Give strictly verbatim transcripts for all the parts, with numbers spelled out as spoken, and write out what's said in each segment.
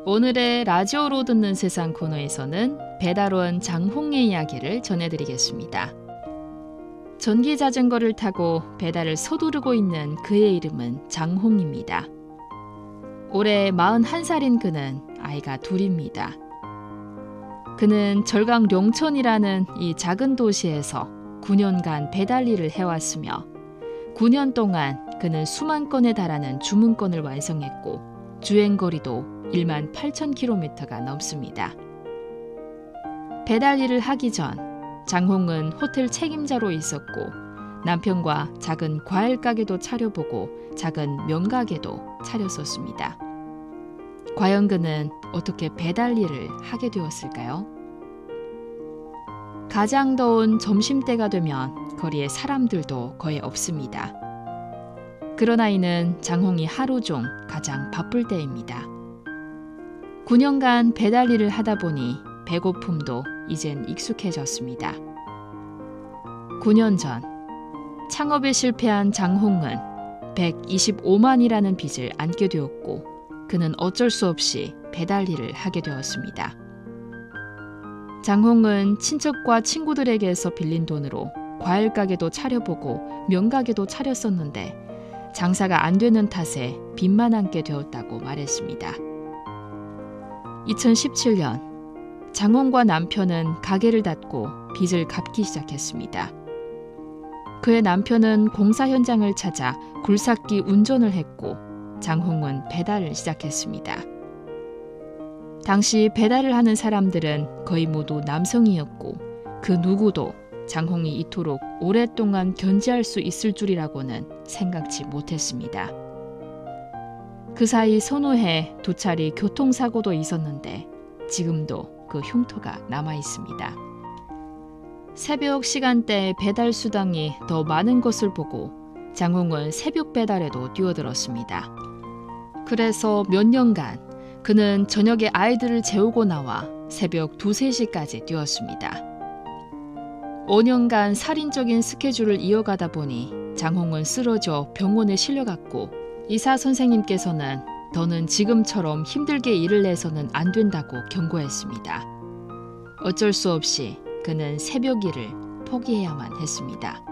오늘의 라디오로 듣는 세상 코너에서는 배달원 장홍의 이야기를 전해드리겠습니다. 전기자전거를 타고 배달을 서두르고 있는 그의 이름은 장홍입니다. 올해 마흔한 살인 그는 아이가 둘입니다. 그는 절강 룡천이라는 이 작은 도시에서 구 년간 배달 일을 해왔으며 구 년 동안 그는 수만 건에 달하는 주문건을 완성했고 주행거리도 만 팔천 킬로미터가 넘습니다. 배달 일을 하기 전 장홍은 호텔 책임자로 있었고 남편과 작은 과일 가게도 차려보고 작은 명가게도 차렸었습니다. 과연 그는 어떻게 배달 일을 하게 되었을까요? 가장 더운 점심때가 되면 거리에 사람들도 거의 없습니다. 그러나 이는 장홍이 하루 중 가장 바쁠 때입니다. 구 년간 배달 일을 하다 보니 배고픔도 이젠 익숙해졌습니다. 구 년 전 창업에 실패한 장홍은 백이십오만이라는 빚을 안게 되었고 그는 어쩔 수 없이 배달 일을 하게 되었습니다. 장홍은 친척과 친구들에게서 빌린 돈으로 과일 가게도 차려보고 명가게도 차렸었는데 장사가 안 되는 탓에 빚만 안게 되었다고 말했습니다. 이천십칠 년 장홍과 남편은 가게를 닫고 빚을 갚기 시작했습니다. 그의 남편은 공사 현장을 찾아 굴삭기 운전을 했고 장홍은 배달을 시작했습니다. 당시 배달을 하는 사람들은 거의 모두 남성이었고 그 누구도 장홍이 이토록 오랫동안 견제할 수 있을 줄이라고는 생각지 못했습니다. 그 사이 선후에 두 차례 교통사고도 있었는데 지금도 그 흉터가 남아 있습니다. 새벽 시간대에 배달 수당이 더 많은 것을 보고 장홍은 새벽 배달에도 뛰어들었습니다. 그래서 몇 년간 그는 저녁에 아이들을 재우고 나와 새벽 두세 시까지 뛰었습니다. 오 년간 살인적인 스케줄을 이어가다 보니 장홍은 쓰러져 병원에 실려갔고 의사 선생님께서는 더는 지금처럼 힘들게 일을 내서는 안 된다고 경고했습니다. 어쩔 수 없이 그는 새벽 일을 포기해야만 했습니다.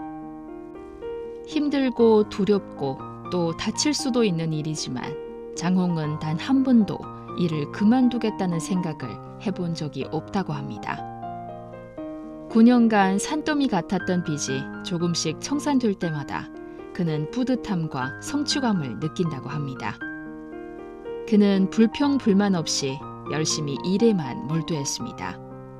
힘들고 두렵고 또 다칠 수도 있는 일이지만 장홍은 단 한 번도 일을 그만두겠다는 생각을 해본 적이 없다고 합니다. 구 년간 산더미 같았던 빚이 조금씩 청산될 때마다 그는 뿌듯함과 성취감을 느낀다고 합니다. 그는 불평 불만 없이 열심히 일에만 몰두했습니다.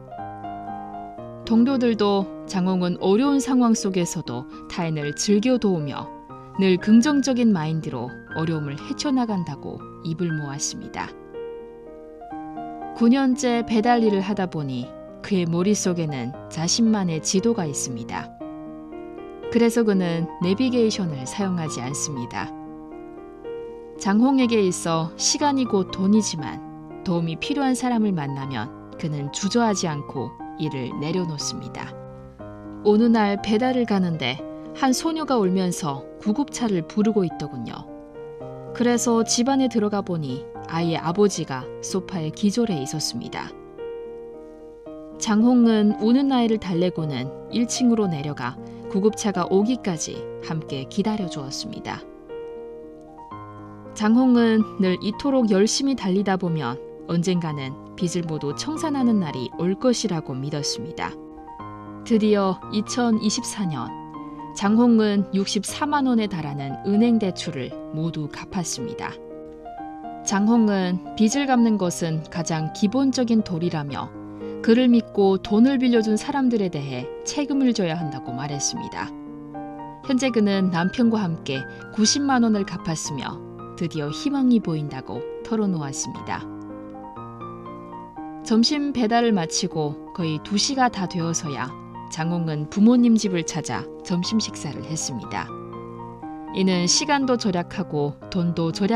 동료들도 장홍은 어려운 상황 속에서도 타인을 즐겨 도우며 늘 긍정적인 마인드로 어려움을 헤쳐나간다고 입을 모았습니다. 구 년째 배달 일을 하다 보니 그의 머릿속에는 자신만의 지도가 있습니다. 그래서 그는 내비게이션을 사용하지 않습니다. 장홍에게 있어 시간이 곧 돈이지만 도움이 필요한 사람을 만나면 그는 주저하지 않고 일을 내려놓습니다. 어느 날 배달을 가는데 한 소녀가 울면서 구급차를 부르고 있더군요. 그래서 집 안에 들어가 보니 아이의 아버지가 소파에 기절해 있었습니다. 장홍은 우는 아이를 달래고는 일 층으로 내려가 구급차가 오기까지 함께 기다려 주었습니다. 장홍은 늘 이토록 열심히 달리다 보면 언젠가는 빚을 모두 청산하는 날이 올 것이라고 믿었습니다. 드디어 이천이십사 년 장홍은 육십사만 원에 달하는 은행 대출을 모두 갚았습니다. 장홍은 빚을 갚는 것은 가장 기본적인 도리라며 그를 믿고 돈을 빌려준 사람들에 대해 책임을 져야 한다고 말했습니다. 현재 그는 남편과 함께 구십만 원을 갚았으며 드디어 희망이 보인다고 털어놓았습니다. 점심 배달을 마치고 거의 두 시가 다 되어서야 장홍은 부모님 집을 찾아 점심 식사를 했습니다. 이는 시간도 절약하고 돈도 절약